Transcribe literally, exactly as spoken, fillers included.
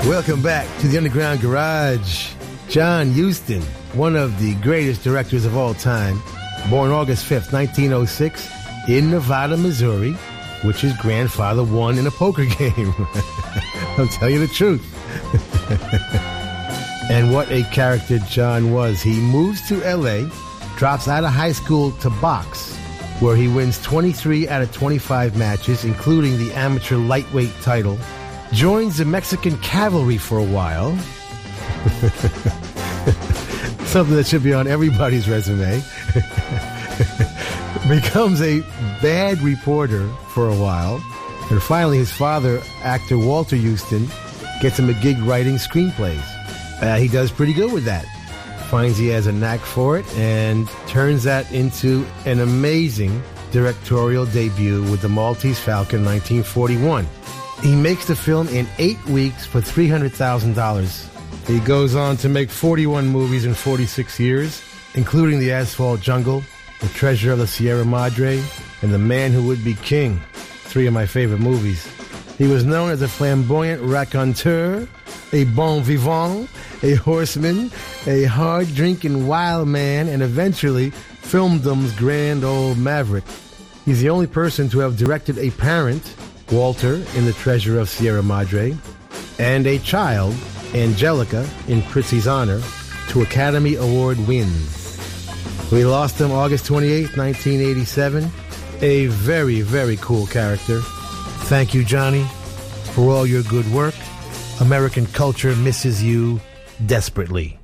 Welcome back to the Underground Garage. John Huston, one of the greatest directors of all time, born August fifth, nineteen oh six, in Nevada, Missouri, which his grandfather won in a poker game. I'll tell you the truth. And what a character John was. He moves to L A, drops out of high school to box, where he wins twenty-three out of twenty-five matches, including the amateur lightweight title, joins the Mexican cavalry for a while, something that should be on everybody's resume, becomes a bad reporter for a while, and finally his father, actor Walter Huston, gets him a gig writing screenplays. Uh, he does pretty good with that. Finds he has a knack for it and turns that into an amazing directorial debut with The Maltese Falcon in nineteen forty-one. He makes the film in eight weeks for three hundred thousand dollars. He goes on to make forty-one movies in forty-six years, including The Asphalt Jungle, The Treasure of the Sierra Madre, and The Man Who Would Be King, three of my favorite movies. He was known as a flamboyant raconteur, a bon vivant, a horseman, a hard-drinking wild man, and eventually filmdom's grand old maverick. He's the only person to have directed a parent, Walter, in The Treasure of Sierra Madre, and a child, Angelica, in Prizzi's Honor, to Academy Award wins. We lost him August twenty-eighth, nineteen eighty-seven. A very, very cool character. Thank you, Johnny, for all your good work. American culture misses you desperately.